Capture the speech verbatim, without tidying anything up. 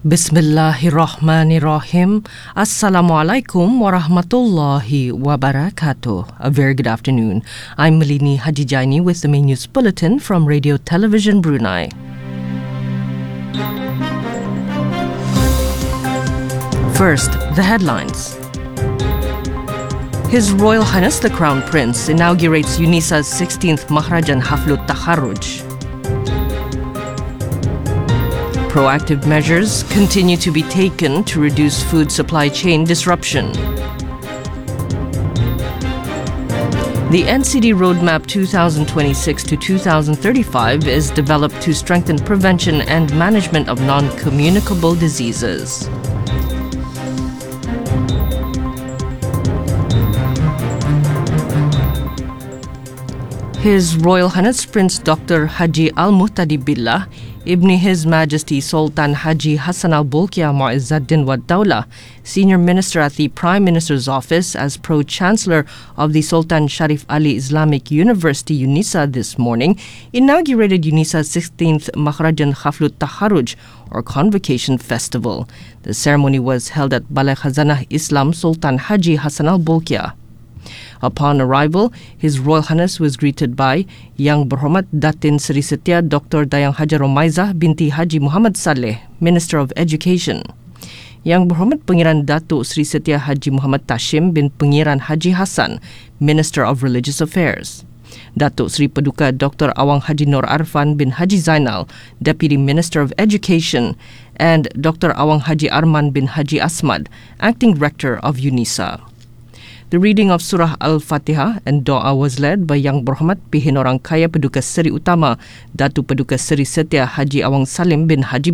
Bismillahirrahmanirrahim. Assalamualaikum warahmatullahi wabarakatuh. A very good afternoon. I'm Malini Hajijaini with the main news bulletin from Radio Television Brunei. First, the headlines. His Royal Highness the Crown Prince inaugurates UNISA's sixteenth Mahrajan Haflut Takharuj. Proactive measures continue to be taken to reduce food supply chain disruption. The N C D Roadmap twenty twenty-six to twenty thirty-five is developed to strengthen prevention and management of non-communicable diseases. His Royal Highness Prince Doctor Haji Al Muhtadi Billah, Ibni His Majesty Sultan Haji Hassan Al Bolkiah Mu'izzuddin Wad Dawlah, Senior Minister at the Prime Minister's Office as Pro-Chancellor of the Sultan Sharif Ali Islamic University UNISA this morning, inaugurated UNISA's sixteenth Mahrajan Haflut Takharuj, or Convocation Festival. The ceremony was held at Balai Khazanah Islam Sultan Haji Hassan Al Bolkiah. Upon arrival, His Royal Highness was greeted by Yang Berhormat Datin Seri Setia Doctor Dayang Hajar Romaizah binti Haji Muhammad Saleh, Minister of Education. Yang Berhormat Pengiran Datuk Seri Setia Haji Muhammad Tashim bin Pengiran Haji Hassan, Minister of Religious Affairs. Datuk Seri Paduka Doctor Awang Haji Nur Arfan bin Haji Zainal, Deputy Minister of Education, and Doctor Awang Haji Arman bin Haji Asmad, Acting Rector of UNISA. The reading of Surah Al-Fatihah and Doa was led by Yang Berhormat Pihin Orang Kaya Paduka Seri Utama, Datu Paduka Seri Setia Haji Awang Salim bin Haji